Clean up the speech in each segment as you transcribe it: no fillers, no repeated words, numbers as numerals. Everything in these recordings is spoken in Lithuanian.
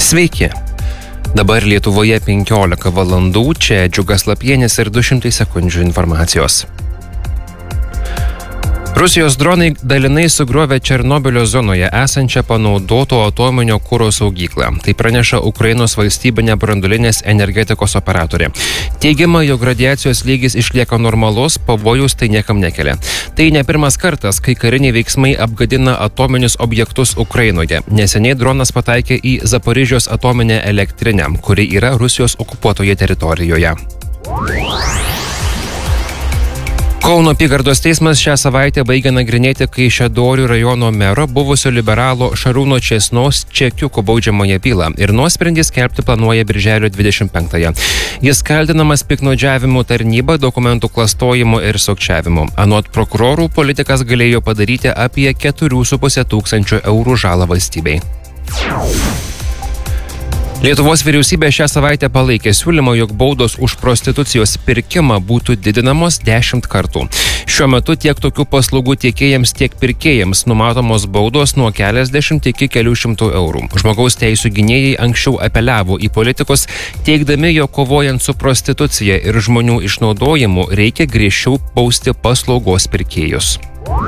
Sveiki. Dabar Lietuvoje 15 valandų, čia Džiugas Lapienis ir 200 sekundžių informacijos. Rusijos dronai dalinai sugriovė Černobylio zonoje esančią panaudoto atominio kuro saugyklą. Tai praneša Ukrainos valstybinė branduolinės energetikos operatorė. Teigiama, jog radiacijos lygis išlieka normalus, pavojus tai niekam nekelia. Tai ne pirmas kartas, kai kariniai veiksmai apgadina atominius objektus Ukrainoje. Neseniai dronas pataikė į Zaporižės atominę elektrinę, kuri yra Rusijos okupuotoje teritorijoje. Kauno apygardos teismas šią savaitę baigė nagrinėti Kaišiadorių rajono mero buvusio liberalo Šarūno Česnos čekiukų baudžiamąją bylą ir nuosprendį skelbti planuoja birželio 25-ąją. Jis kaltinamas piktnaudžiavimu tarnyba, dokumentų klastojimu ir sukčiavimu. Anot prokurorų, politikas galėjo padaryti apie 4,5 tūkstančių eurų žalą valstybei. Lietuvos vyriausybė šią savaitę palaikė siūlymą, jog baudos už prostitucijos pirkimą būtų didinamos 10 kartų. Šiuo metu tiek tokių paslaugų tiekėjams, tiek pirkėjams numatomos baudos nuo keliasdešimt iki kelių šimtų eurų. Žmogaus teisų gynėjai anksčiau apeliavo į politikus, teigdami, jog kovojant su prostitucija ir žmonių išnaudojimu reikia griežčiau bausti paslaugos pirkėjus.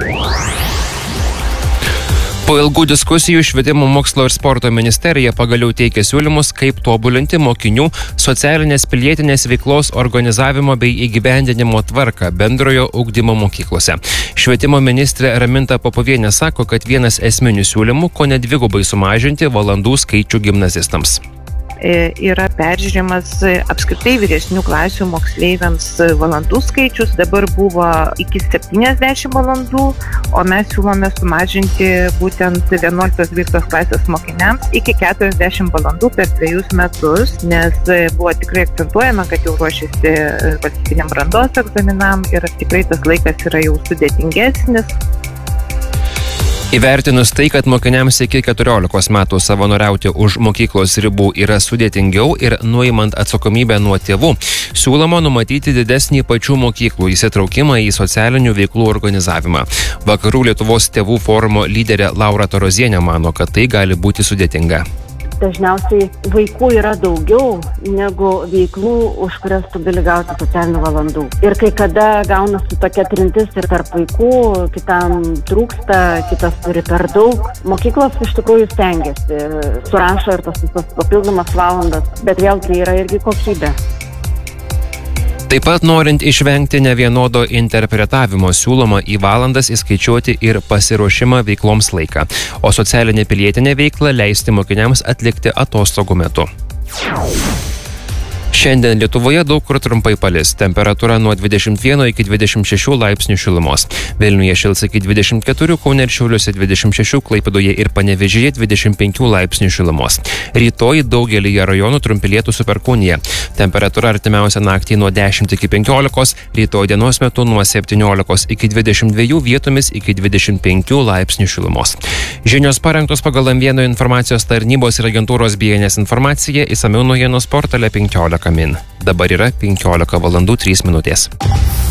Po ilgų diskusijų Švietimo, mokslo ir sporto ministerija pagaliau teikia siūlymus, kaip tobulinti mokinių socialinės pilietinės veiklos organizavimo bei įgyvendinimo tvarką bendrojo ugdymo mokyklose. Švietimo ministrė Raminta Popovienė sako, kad vienas esminių siūlymų kone dvigubai sumažinti valandų skaičių gimnazistams. Yra peržiūrimas apskritai vyresnių klasių moksleiviams valandų skaičius. Dabar buvo iki 70 valandų, o mes siūlome sumažinti būtent 11-12 klasės mokiniams iki 40 valandų per 2 metus, nes buvo tikrai akcentuojama, kad jau ruošiasi valstybiniam brandos egzaminam ir tikrai tas laikas yra jau sudėtingesnis. Įvertinus tai, kad mokiniams iki 14 metų savanoriauti už mokyklos ribų yra sudėtingiau ir nuimant atsakomybę nuo tėvų, siūloma numatyti didesnį pačių mokyklų įsitraukimą į socialinių veiklų organizavimą. Vakarų Lietuvos tėvų forumo lyderė Laura Tarozienė mano, kad tai gali būti sudėtinga. Dažniausiai vaikų yra daugiau negu veiklų, už kurias tu gali gauti socialinių valandų. Ir kai kada gaunasi tokia trintis ir tarp vaikų, kitam trūksta, kitas turi per daug. Mokyklos iš tikrųjų stengiasi, surašo ir tas visas papildomas valandas, bet vėlgi yra irgi kokybė. Taip pat norint išvengti nevienodo interpretavimo siūloma į valandas įskaičiuoti ir pasiruošimą veikloms laiką, o socialinė pilietinė veikla leisti mokiniams atlikti atostogų metu. Šiandien Lietuvoje daug kur trumpai palis. Temperatūra nuo 21 iki 26 laipsnių šilumos. Vilniuje šils iki 24, Kaune ir Šiauliuose 26, Klaipėdoje ir Panevėžyje 25 laipsnių šilumos. Rytoj daugelyje rajonų trumpi lietūs su perkūnija. Temperatūra artimiausią naktį nuo 10 iki 15, rytoj dienos metu nuo 17 iki 22, vietomis iki 25 laipsnių šilumos. Žinios parengtos pagal M1 informacijos tarnybos ir agentūros BNS informaciją, išsamiau naujienos portale 15 min. Dabar yra 15 valandų 3 minutės.